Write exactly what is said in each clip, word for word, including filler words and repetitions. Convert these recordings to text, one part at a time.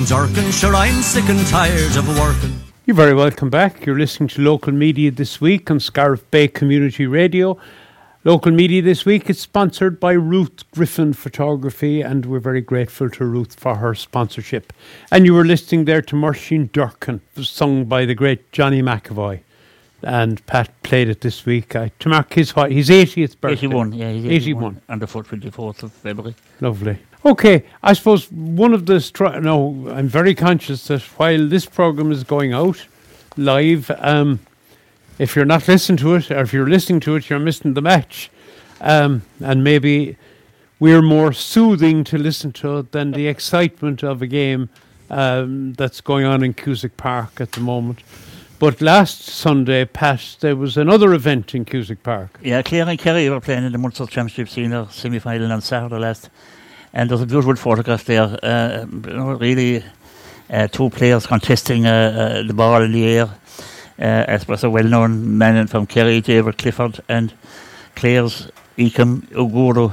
jerking, sure I'm sick and tired of working. You're very welcome back. You're listening to Local Media This Week on Scariff Bay Community Radio. Local Media This Week is sponsored by Ruth Griffin Photography, and we're very grateful to Ruth for her sponsorship. And you were listening there to Muirsheen Durkin, sung by the great Johnny McAvoy. And Pat played it this week. Uh, to mark his, his eightieth birthday. eighty-one, yeah, he's eighty-one. eighty-one. On the twenty-fourth of February. Lovely. Okay, I suppose one of the... Stri- no, I'm very conscious that while this programme is going out live, um, if you're not listening to it, or if you're listening to it, you're missing the match. Um, and maybe we're more soothing to listen to than the excitement of a game um, that's going on in Cusack Park at the moment. But last Sunday, Pat, there was another event in Cusack Park. Yeah, Clare and Kerry were playing in the Munster Championship senior semi-final on Saturday last. And there's a beautiful photograph there. Uh, you know, really, uh, two players contesting uh, uh, the ball in the air. Uh, as was a well-known man from Kerry, David Clifford, and Clare's Ikem Uguru.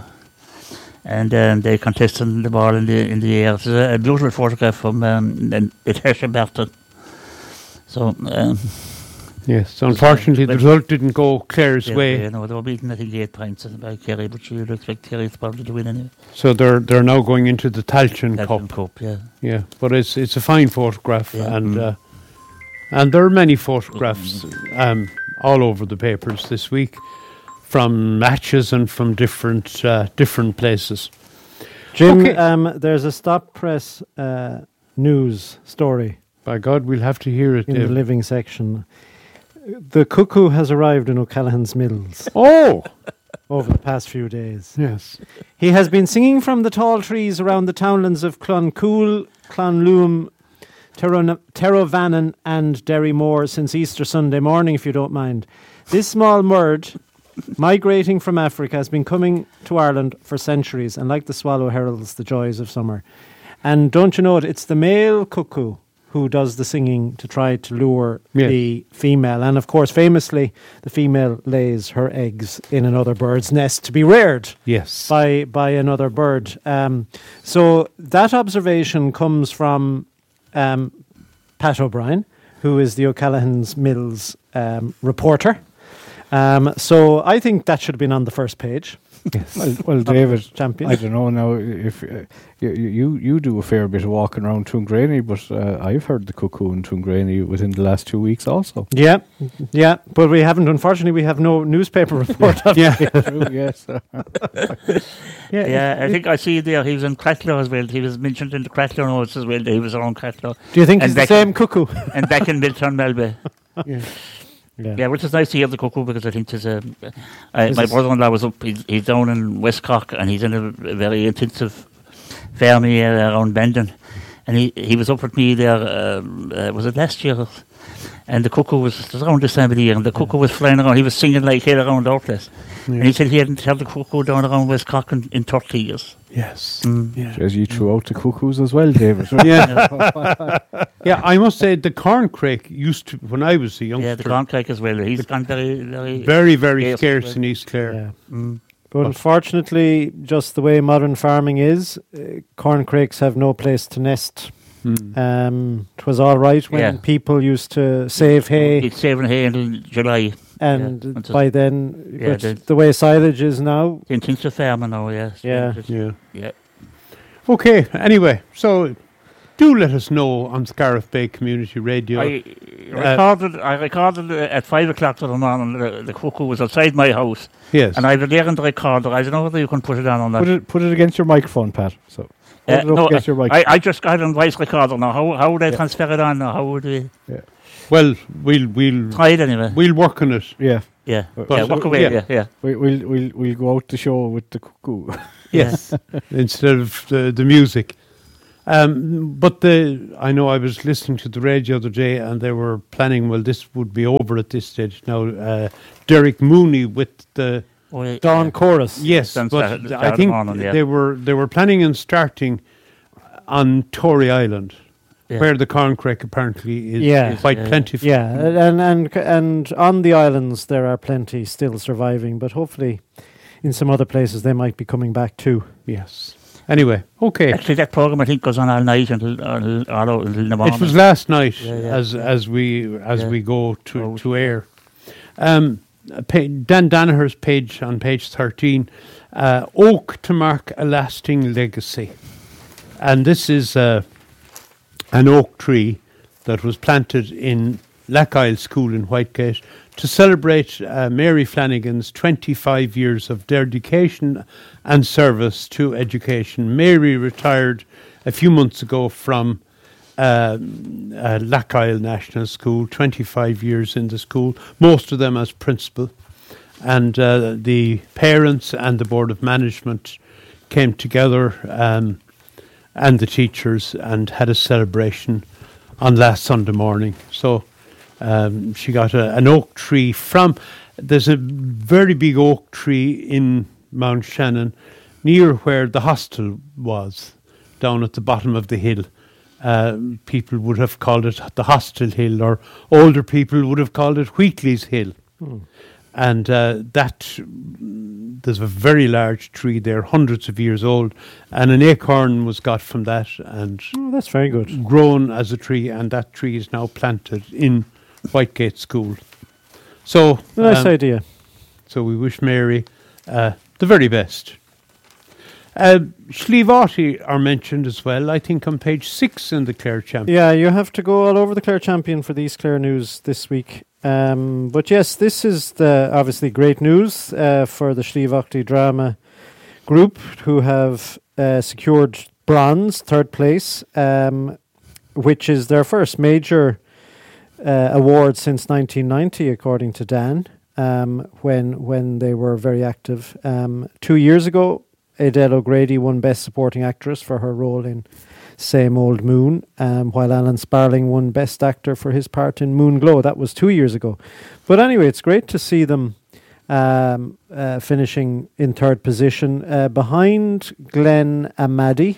And um, they contesting the ball in the in the air. It's a, a beautiful photograph from um, Natasha Barton. So, um, yes, unfortunately, the result didn't go Clare's yeah, way. Yeah, no, they were beaten, I think, eight points by Kerry, but you'd expect Kerry probably to win anyway. So they're they're now going into the Tailteann Tailteann Cup. Cup, yeah. Yeah, but it's it's a fine photograph, Yeah. and Mm. uh, and there are many photographs um, all over the papers this week, from matches and from different uh, different places. Jim, Okay. um, there's a stop press uh, news story. By God, we'll have to hear it. In Dave. the living section. The cuckoo has arrived in O'Callaghan's Mills. Oh! Over the past few days. Yes. He has been singing from the tall trees around the townlands of Cloncool, Clonloom, Terrovannon and Derrymore since Easter Sunday morning, if you don't mind. This small bird, migrating from Africa, has been coming to Ireland for centuries, and like the swallow heralds the joys of summer. And don't you know it, it's the male cuckoo who does the singing to try to lure Yeah. the female. And of course, famously, the female lays her eggs in another bird's nest to be reared Yes. by by another bird. Um, so that observation comes from um, Pat O'Brien, who is the O'Callaghan's Mills um, reporter. Um, so I think that should have been on the first page. Yes. Well, well David, champion. I don't know now if uh, you, you you do a fair bit of walking around Toongraney, but uh, I've heard the cuckoo in Toongraney within the last two weeks also. Yeah, yeah, but we haven't. Unfortunately, we have no newspaper report of Yeah. it. True, yes. yeah, Yeah, I think I see there he was in Cracklow as well. He was mentioned in the Cracklow notes as well. He was around Cracklow. Do you think And it's the back- same cuckoo? And back in Milton Melby. Yeah. Yeah. Yeah, which is nice to hear the cuckoo because I think there's a. Uh, This my is- brother-in-law was up. He's, he's down in West Cork and he's in a, a very intensive farm area around Bandon, and he he was up with me there. Um, uh, was it last year? And the cuckoo was it was around this time of the year, and the cuckoo was flying around. He was singing like hell around our place, and he said he hadn't heard the cuckoo down around West Cork in, in thirty years. Yes. Mm. Yeah. As you threw out the cuckoos as well, David. Yeah. Yeah, I must say the corncrake used to, when I was a youngster, Yeah, the corncrake as well. He's gone very, very, very, very scarce scarce as in well. East Clare. Yeah. Mm. But unfortunately, just the way modern farming is, uh, corncrakes have no place to nest. Hmm. Um, it was all right when Yeah. people used to save hay, He's saving hay until July. and yeah, until- by then, Yeah, but the- the way silage is now, The intensive farming now, yes. Yeah. Yeah. Yeah. Okay, anyway, so do let us know on Scariff Bay Community Radio. I recorded. I recorded uh, at five o'clock in the morning. The, the cuckoo was outside my house, yes. and I had it there in the recorder. I don't know whether you can put it on or not. Put it put it against your microphone, Pat. So Uh, hold it up no, against your I, microphone. I just got it on voice recorder now. How how would I Yeah. transfer it on now? How would we Well, we'll we'll try it anyway? we'll work on it. yeah, yeah, But- yeah. Walk away. yeah. Yeah, yeah. we, we'll we'll we'll go out the show with the cuckoo. Yes, instead of the, the music. Um, but the I know I was listening to the radio the other day, and they were planning. Well, this would be over at this stage now. Uh, Derek Mooney with the Oh, yeah, Dawn yeah. Chorus. yes, Done but started- I started think morning, yeah. they were they were planning on starting on Tory Island, Yeah. where the corncrake apparently is Yeah. quite Yeah, yeah. plentiful. Yeah, and and and on the islands there are plenty still surviving, but hopefully in some other places they might be coming back too. Yes. Anyway, okay. Actually, that program I think goes on all night until all, all out until the morning. It was last night Yeah, yeah, as yeah. as we as Yeah. we go to, Oh, to air. Um, pa- Dan Danaher's page on page thirteen, uh, oak to mark a lasting legacy, and this is uh, an oak tree that was planted in Lackisle School in Whitegate to celebrate uh, Mary Flanagan's twenty-five years of dedication and service to education. Mary retired a few months ago from um, uh, Lackisle National School, twenty-five years in the school, most of them as principal. And uh, the parents and the Board of Management came together um, and the teachers and had a celebration on last Sunday morning. So um, she got a, an oak tree from, there's a very big oak tree in Mount Shannon near where the hostel was, down at the bottom of the hill. Uh, people would have called it the Hostel Hill, or older people would have called it Wheatley's Hill. Hmm. And uh, that, there's a very large tree there, hundreds of years old, and an acorn was got from that and Oh, that's very good. grown as a tree, and that tree is now planted in Whitegate School. So, Nice um, idea. so we wish Mary uh, the very best. Uh, Slievati are mentioned as well, I think on page six in the Clare Champion. Yeah, you have to go all over the Clare Champion for these Clare news this week. Um, but yes, this is the obviously great news uh, for the Slievachty Drama group, who have uh, secured bronze, third place, um, which is their first major uh, award since nineteen ninety, according to Dan, um, when when they were very active. Um, two years ago, Adele O'Grady won Best Supporting Actress for her role in Same Old Moon, um, while Alan Sparling won Best Actor for his part in Moon Glow. That was two years ago. But anyway, it's great to see them um, uh, finishing in third position uh, behind Glenn Amadi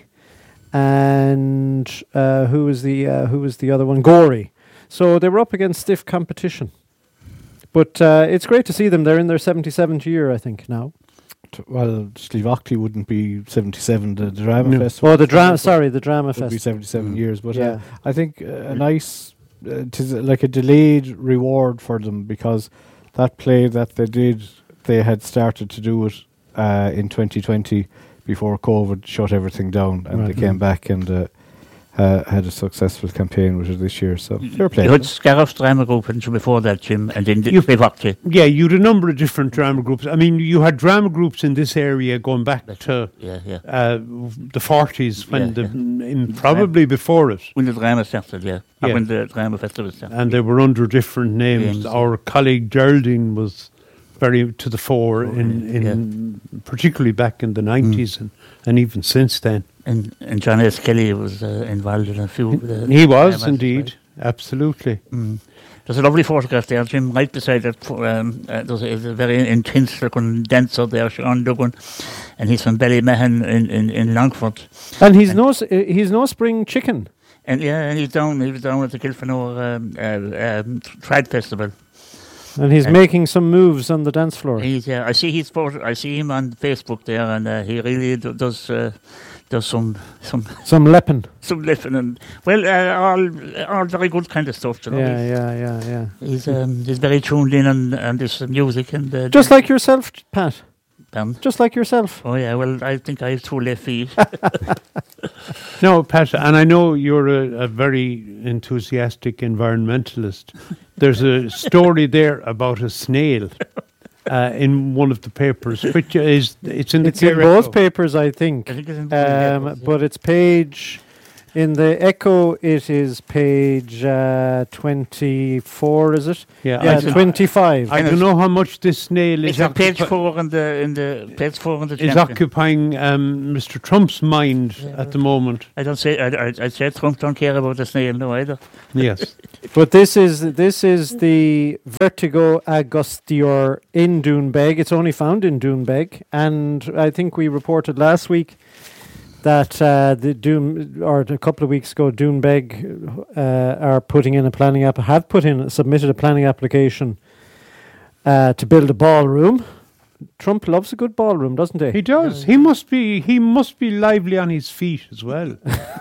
and uh, who was the uh, who was the other one? Gorey. So they were up against stiff competition. But uh, it's great to see them. They're in their seventy-seventh year, I think, now. T- Well, Slievachty wouldn't be seventy-seven. The drama No. festival. Oh, the drama. Sorry, the drama would be festival. seventy-seven Mm. years. But Yeah. uh, I think uh, a nice, uh, tis like a delayed reward for them, because that play that they did, they had started to do it uh, in twenty twenty before COVID shut everything down, and Right. they came back and uh, uh, had a successful campaign with it this year. So fair play. You had Scariff's drama group and before that, Jim, and then the You- Slievachty. Yeah, you had a number of different drama groups. I mean, you had drama groups in this area going back That's to Yeah, yeah. uh, the forties, when Yeah, the yeah. in probably before it, When the drama started, yeah. Or Yeah. when the drama festival started. and they were under different names. Names, Our colleague Geraldine was very to the fore Oh, in, yeah. in particularly back in the nineties and, and even since then. And, and John S. Kelly was uh, involved in a few. of the He was dramas, indeed, right? absolutely. Mm. There's a lovely photograph there, Jim, right beside that. pho- Um, uh, there's a, a very intense looking dancer there, Sean Duggan, and he's from Ballymahan in, in, in Longford. And he's no, s- uh, he's no spring chicken. And yeah, and he's down, he was down at the Kilfenor um, uh, um, Trad Festival. And he's And- making some moves on the dance floor. He's, uh, I see his photo, I see him on Facebook there, and uh, he really do, does uh, does some some Some leppin. some lifting and well, uh, all all very good kind of stuff. You know, Yeah, yeah, yeah, yeah. he's um, he's very tuned in on, on this music and uh, Just like yourself, Pat. um, Just like yourself. oh yeah, well, I think I have two left feet. No, Pat, and I know you're a, a very enthusiastic environmentalist. There's a story there about a snail uh, in one of the papers, which is it's in the It's in Clare both Echo. papers, I think. I think it's in both papers, Um, yeah. but it's page in the Echo. It is page uh, twenty-four. Is it? Yeah, Yeah, I, don't- twenty-five. I don't know how much this snail It's is, on page occupi- four in the in the page four in the is champion. occupying um, Mister Trump's mind Yeah. at the moment. I don't say I, I, I said Trump don't care about the snail no either. Yes. But this is this is the Vertigo Augustior in Doonbeg. It's only found in Doonbeg, and I think we reported last week that uh, the Doon or a couple of weeks ago, Doonbeg uh, are putting in a planning app have put in submitted a planning application uh, to build a ballroom Trump loves a good ballroom, doesn't he? He does. He must be. He must be lively on his feet as well.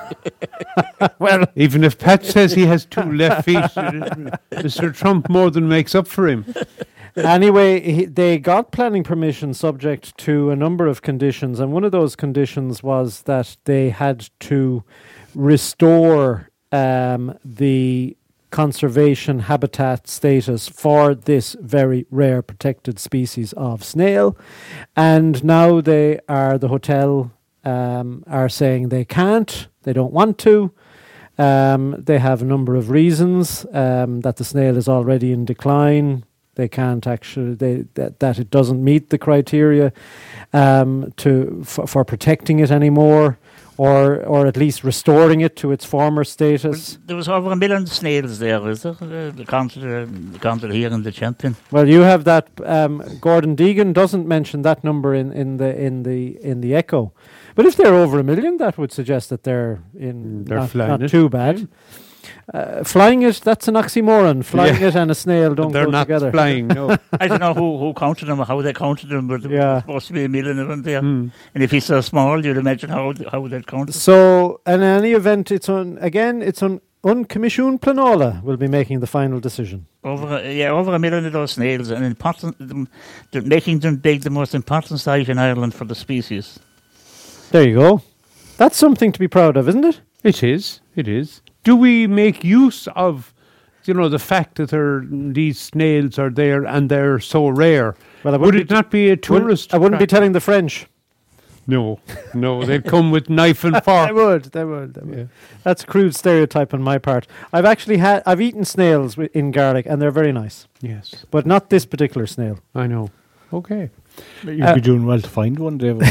Well, Even if Pat says he has two left feet, Mister Trump more than makes up for him. anyway, he, they got planning permission subject to a number of conditions, and one of those conditions was that they had to restore um, the conservation habitat status for this very rare protected species of snail. And now they are, the hotel um, are saying they can't, they don't want to. Um, they have a number of reasons, um, that the snail is already in decline. They can't actually, they, that, that it doesn't meet the criteria um, to for, for protecting it anymore, or or at least restoring it to its former status. There was over a million snails there, is there? Uh, the counter, the counter here in the champion. Well, you have that. Um, Gordon Deegan doesn't mention that number in, in the in the in the Echo, but if they're over a million, that would suggest that they're in They're not, flying not it. too bad. Uh, flying it, that's an oxymoron. Flying Yeah. it and a snail don't They're go not together. flying. No. I don't know who, who counted them or how they counted them, but there Yeah. was supposed to be a million of them there. Hmm. And if he's so small, you'd imagine how how they'd count it. So, in any event, it's on again. It's on Uncommissioned Planola will be making the final decision. Over a, yeah, over a million of those snails, and important, them, they're making them big, the most important site in Ireland for the species. There you go. That's something to be proud of, isn't it? It is. It is. Do we make use of, you know, the fact that there, these snails are there and they're so rare? Well, I Would wouldn't it not be a Wouldn't- tourist? I wouldn't be attraction? telling the French. No, no, they'd come with knife and They fork. would. They would. They would. Yeah. That's a crude stereotype on my part. I've actually had. I've eaten snails wi- in Garlic, and they're very nice, Yes, but not this particular snail. I know. Okay. You'd Uh, be doing well to find one, David.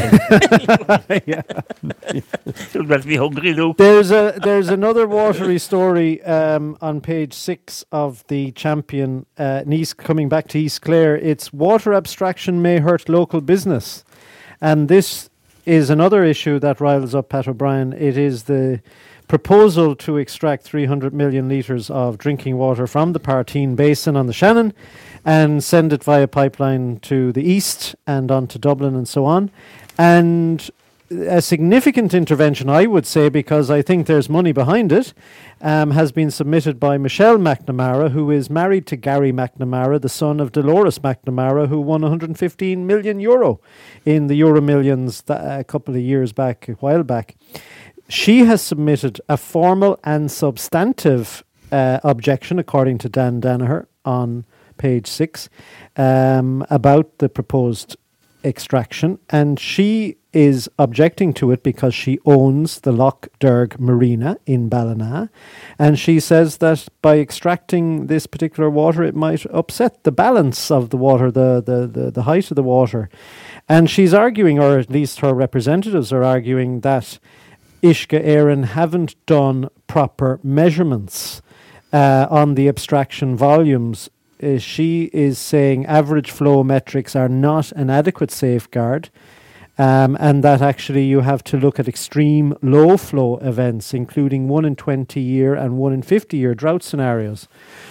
You'll better be hungry, Lou. There's a there's another watery story um, on page six of the Champion. Uh, Nice coming back to East Clare. It's water abstraction may hurt local business, and this is another issue that riles up Pat O'Brien. It is the proposal to extract three hundred million litres of drinking water from the Partine Basin on the Shannon and send it via pipeline to the east and on to Dublin and so on. And a significant intervention, I would say, because I think there's money behind it, um, has been submitted by Michelle McNamara, who is married to Gary McNamara, the son of Dolores McNamara, who won one hundred fifteen million euro in the Euro Millions th- a couple of years back, a while back. She has submitted a formal and substantive uh, objection, according to Dan Danaher, on page six, um, about the proposed extraction, and she is objecting to it because she owns the Loch Derg Marina in Ballina, and she says that by extracting this particular water, it might upset the balance of the water, the the the, the height of the water, and she's arguing, or at least her representatives are arguing, that Uisce Éireann haven't done proper measurements uh, on the abstraction volumes. Uh, she is saying average flow metrics are not an adequate safeguard, um, and that actually you have to look at extreme low flow events, including one in twenty year and one in fifty year drought scenarios.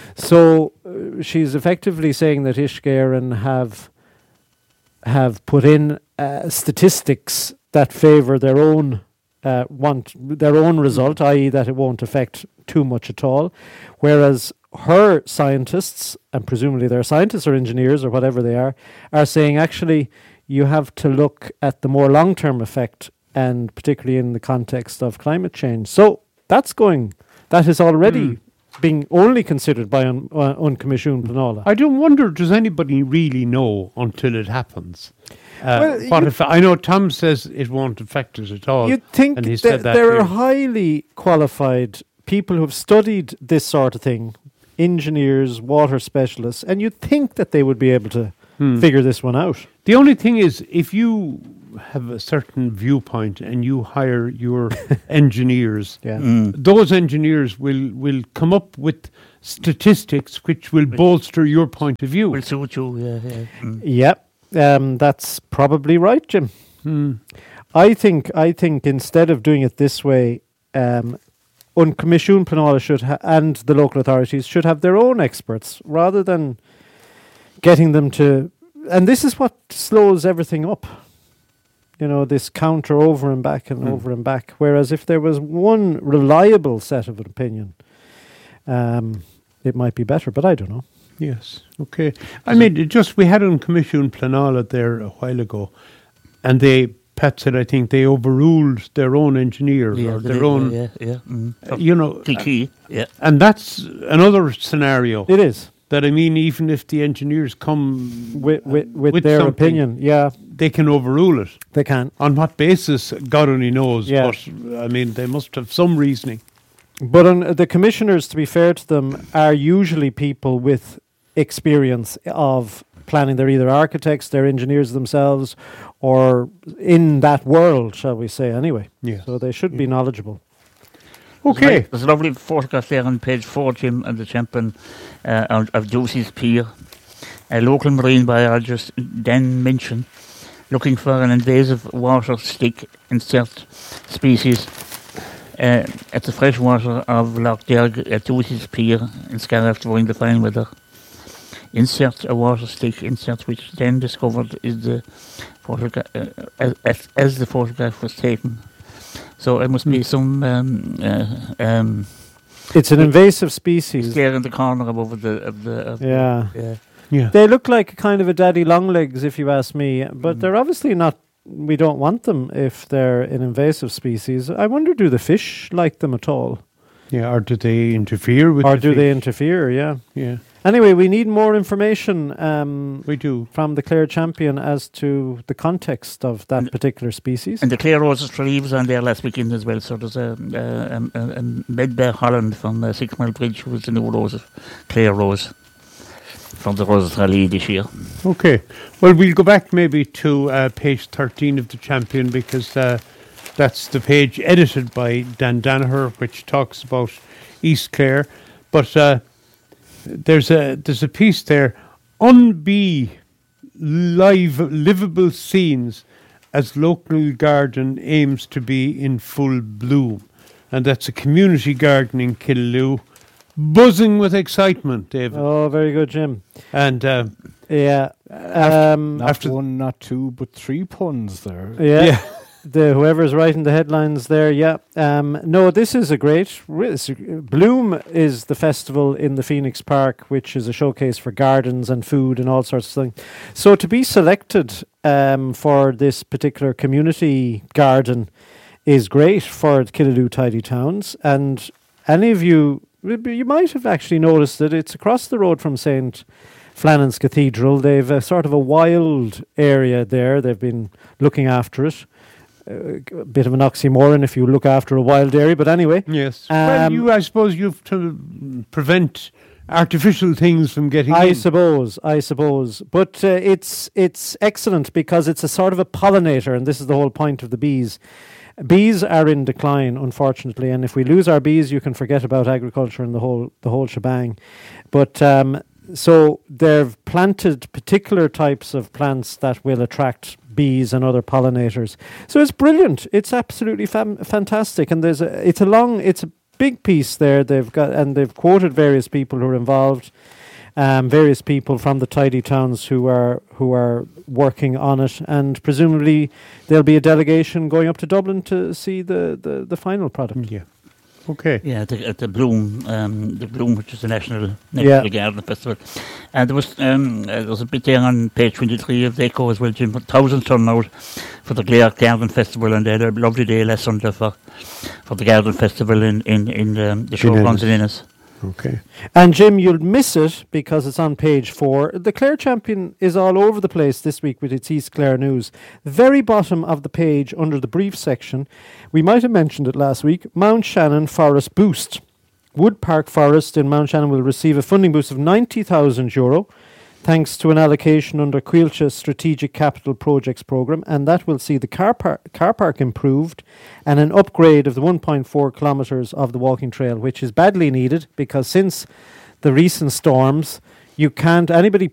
So uh, she's effectively saying that Uisce Éireann have have put in uh, statistics that favour their own uh, want their own result, that is, that it won't affect too much at all, whereas her scientists, and presumably they're scientists or engineers or whatever they are, are saying actually you have to look at the more long-term effect, and particularly in the context of climate change. So that's going, that is already Mm. being only considered by un, uh, Uncommissioned Planola. I don't wonder, does anybody really know until it happens? Uh, Well, what you- if I know Tom says it won't affect it at all. You'd think and he that said that there are here. highly qualified people who have studied this sort of thing, engineers, water specialists, and you'd think that they would be able to Hmm. figure this one out. The only thing is, if you have a certain viewpoint and you hire your engineers, Yeah. Mm. those engineers will, will come up with statistics which will bolster your point of view. Will suit you, yeah, yeah. Mm. Yep, um, that's probably right, Jim. Hmm. I think I think instead of doing it this way, um, Uncommissioned Planola should ha- and the local authorities should have their own experts rather than getting them to and this is what slows everything up. You know, this counter over and back and Mm. over and back. Whereas if there was one reliable set of an opinion, um, it might be better. But I don't know. Yes. Okay. I mean, it just we had on Commission Planala there a while ago, and they Pat said I think they overruled their own engineer Yeah, or they their did, own. Yeah, yeah. Mm. uh, you know, Kiki, yeah. and that's another scenario It is that I mean, even if the engineers come with with, with, with their something, opinion. Yeah, they can overrule it. they can. On what basis, God only knows. Yeah. But I mean, they must have some reasoning. But on, uh, the commissioners, to be fair to them, are usually people with experience of planning. They're either architects, they're engineers themselves, or in that world, shall we say, anyway. Yes. So they should be knowledgeable. Okay. There's, there's a lovely photograph there on page four, Jim, of the champion uh, of, of Ducey's Pier. A local marine biologist, Dan Minchin, looking for an invasive water stick insect species uh, at the freshwater of Loch Derg at Ducey's Pier in Scariff during the fine weather. Insert a water stick insert, which then discovered is the photograph uh, as, as, as the photograph was taken. So it must be some um, uh, um, It's an invasive species. there in the corner above the of the of Yeah. The, yeah. Yeah. They look like kind of a daddy longlegs, if you ask me, but Mm. they're obviously not. We don't want them if they're an invasive species. I wonder, do the fish like them at all? Yeah. Or do they interfere with? Or the do they fish? interfere? Yeah. Yeah. Anyway, we need more information um, We do. from the Clare champion as to the context of that And- particular species. And the Clare Roses tree was on there last weekend as well. So there's a, a, a, a, a Medbear Holland from uh, Six Mile Bridge who was the new rose, Clare Rose, from the Roses Rally this year. Okay. Well, we'll go back maybe to uh, page thirteen of the Champion because uh, that's the page edited by Dan Danaher, which talks about East Clare. But uh, there's a there's a piece there, Unbee live livable scenes as local garden aims to be in full bloom, and that's a community garden in Killaloe, buzzing with excitement, David. Oh, very good, Jim. And uh, Yeah. After- Um, Not After- one, not two, but three puns there. yeah. The whoever's writing the headlines there, yeah. Um, no, this is a great. re- it's a- Bloom is the festival in the Phoenix Park, which is a showcase for gardens and food and all sorts of things. So to be selected um, for this particular community garden is great for Killaloe Tidy Towns. And any of you, you might have actually noticed that it's across the road from Saint Flannan's Cathedral. They've a sort of a wild area there. They've been looking after it. Uh, a bit of an oxymoron if you look after a wild area, but anyway. yes, well, Um, you I suppose you've to prevent artificial things from getting I in. suppose, I suppose, but uh, it's it's excellent because it's a sort of a pollinator, and this is the whole point of the bees. Bees are in decline, unfortunately, and if we lose our bees, you can forget about agriculture and the whole the whole shebang. But um, so they've planted particular types of plants that will attract bees and other pollinators. So it's brilliant. It's absolutely fam- fantastic. And there's a, it's a long, it's a big piece there. They've got, and they've quoted various people who are involved, um, various people from the Tidy Towns who are who are working on it, and presumably there'll be a delegation going up to Dublin to see the the, the final product. Yeah. Okay. Yeah, at the, at the Bloom, um, the Bloom, which is the national national Yeah. garden festival, and there was um, uh, there was a bit there on page twenty-three of the Echo as well, Jim. Thousands turned out for the Clare Garden Festival, and they had a lovely day last Sunday for for the Garden Festival in in in um, the show In runs in Ennis. Ennis. Okay. And Jim, you'll miss it because it's on page four. The Clare Champion is all over the place this week with its East Clare news. The very bottom of the page, under the brief section, we might have mentioned it last week, Mount Shannon Forest Boost. Wood Park Forest in Mount Shannon will receive a funding boost of ninety thousand euro thanks to an allocation under Coillte Strategic Capital Projects Programme, and that will see the car, par- car park improved and an upgrade of the one point four kilometres of the walking trail, which is badly needed because since the recent storms, you can't, anybody